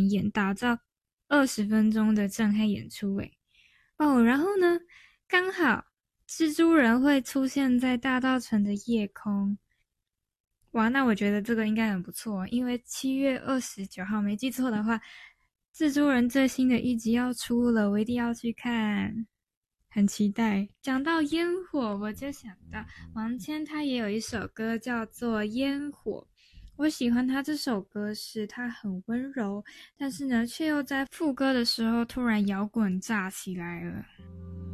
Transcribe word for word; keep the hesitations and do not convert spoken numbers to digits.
人演，打造二十分钟的震撼演出诶。哦，然后呢，刚好蜘蛛人会出现在大稻城的夜空。哇，那我觉得这个应该很不错，因为七月二十九号没记错的话，蜘蛛人最新的一集要出了，我一定要去看，很期待。讲到烟火，我就想到王千他也有一首歌叫做《烟火》，我喜欢他这首歌是他很温柔，但是呢却又在副歌的时候突然摇滚炸起来了。